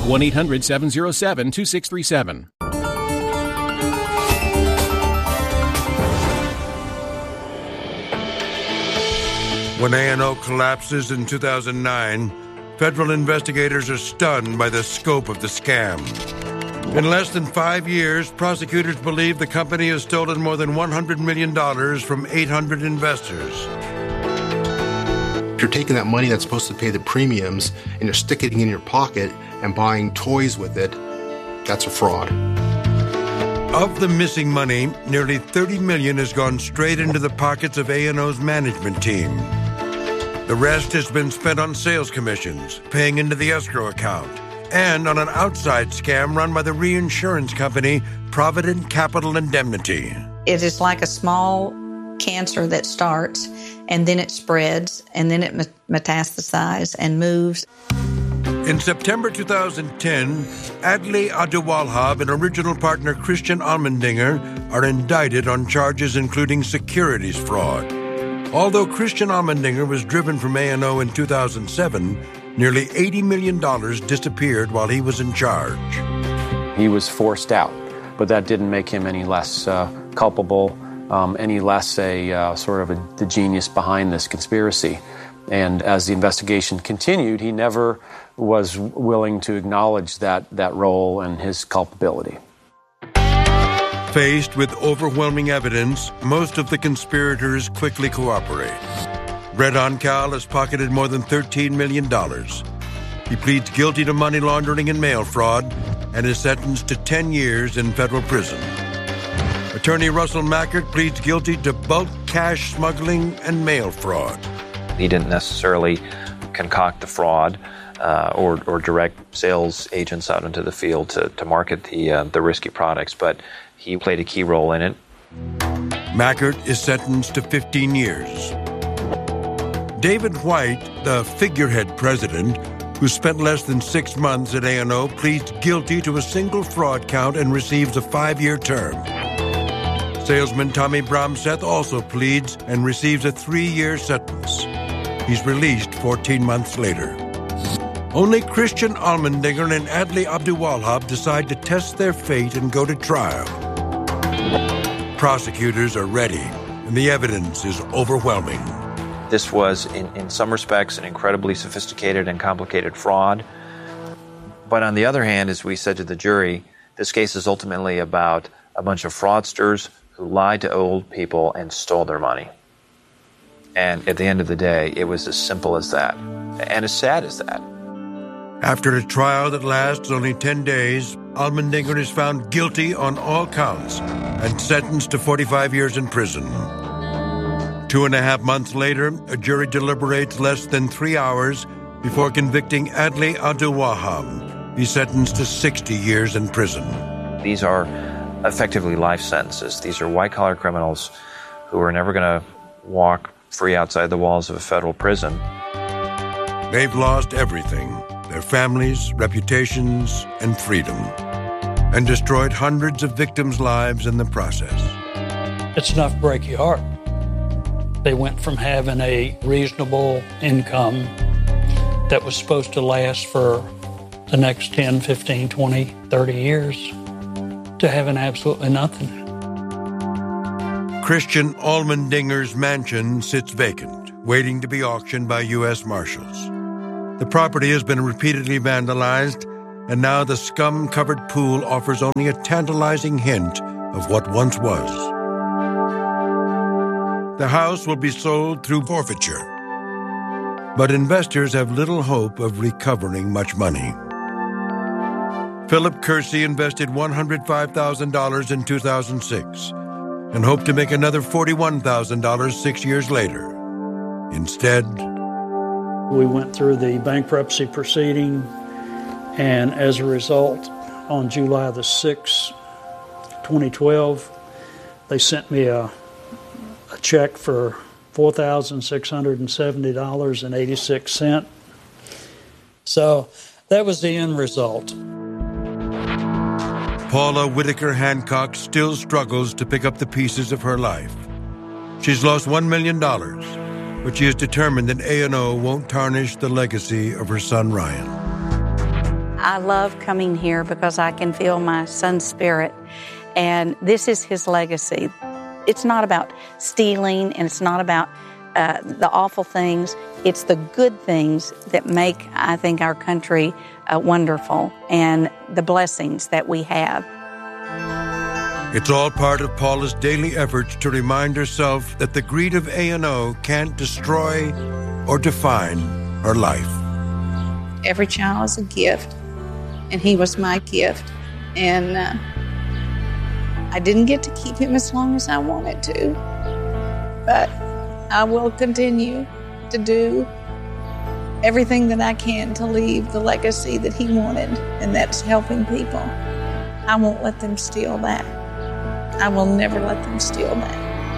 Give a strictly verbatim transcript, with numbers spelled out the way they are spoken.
one eight hundred seven oh seven two six three seven. When A and O collapses in two thousand nine, federal investigators are stunned by the scope of the scam. In less than five years, prosecutors believe the company has stolen more than one hundred million dollars from eight hundred investors. You're taking that money that's supposed to pay the premiums and you're sticking it in your pocket and buying toys with it. That's a fraud. Of the missing money, nearly thirty million dollars has gone straight into the pockets of A and O's management team. The rest has been spent on sales commissions, paying into the escrow account, and on an outside scam run by the reinsurance company Provident Capital Indemnity. It is like a small cancer that starts, and then it spreads, and then it metastasizes and moves. In September two thousand ten, Adlai Abdulwahab and original partner Christian Allmendinger are indicted on charges including securities fraud. Although Christian Allmendinger was driven from A and O in two thousand seven, nearly eighty million dollars disappeared while he was in charge. He was forced out, but that didn't make him any less uh, culpable, um, any less a uh, sort of a, the genius behind this conspiracy. And as the investigation continued, he never was willing to acknowledge that, that role and his culpability. Faced with overwhelming evidence, most of the conspirators quickly cooperate. Brett Oncal has pocketed more than thirteen million dollars. He pleads guilty to money laundering and mail fraud and is sentenced to ten years in federal prison. Attorney Russell Mackert pleads guilty to bulk cash smuggling and mail fraud. He didn't necessarily concoct the fraud uh, or, or direct sales agents out into the field to, to market the, uh, the risky products, but he played a key role in it. Mackert is sentenced to fifteen years. David White, the figurehead president, who spent less than six months at A and O, pleads guilty to a single fraud count and receives a five-year term. Salesman Tommy Bromseth also pleads and receives a three-year sentence. He's released fourteen months later. Only Christian Allmendinger and Adlai Abdulwahab decide to test their fate and go to trial. Prosecutors are ready, and the evidence is overwhelming. This was, in, in some respects, an incredibly sophisticated and complicated fraud. But on the other hand, as we said to the jury, this case is ultimately about a bunch of fraudsters who lied to old people and stole their money. And at the end of the day, it was as simple as that, and as sad as that. After a trial that lasts only ten days, Allmendinger is found guilty on all counts and sentenced to forty-five years in prison. Two and a half months later, a jury deliberates less than three hours before convicting Adlai Abdulwahab. He's sentenced to sixty years in prison. These are effectively life sentences. These are white-collar criminals who are never going to walk free outside the walls of a federal prison. They've lost everything, their families, reputations, and freedom, and destroyed hundreds of victims' lives in the process. It's enough to break your heart. They went from having a reasonable income that was supposed to last for the next ten, fifteen, twenty, thirty years to having absolutely nothing. Christian Allmendinger's mansion sits vacant, waiting to be auctioned by U S Marshals. The property has been repeatedly vandalized, and now the scum-covered pool offers only a tantalizing hint of what once was. The house will be sold through forfeiture, but investors have little hope of recovering much money. Philip Kersey invested one hundred five thousand dollars in two thousand six and hoped to make another forty-one thousand dollars six years later. Instead, we went through the bankruptcy proceeding, and as a result, on July the sixth, twenty twelve, they sent me a, a check for four thousand six hundred seventy dollars and eighty-six cents. So that was the end result. Paula Whitaker Hancock still struggles to pick up the pieces of her life. She's lost one million dollars, but she is determined that A and O won't tarnish the legacy of her son Ryan. I love coming here because I can feel my son's spirit, and this is his legacy. It's not about stealing, and it's not about uh, the awful things. It's the good things that make, I think, our country uh, wonderful, and the blessings that we have. It's all part of Paula's daily efforts to remind herself that the greed of A and O can't destroy or define her life. Every child is a gift, and he was my gift. And uh, I didn't get to keep him as long as I wanted to, but I will continue to do everything that I can to leave the legacy that he wanted, and that's helping people. I won't let them steal that. I will never let them steal that.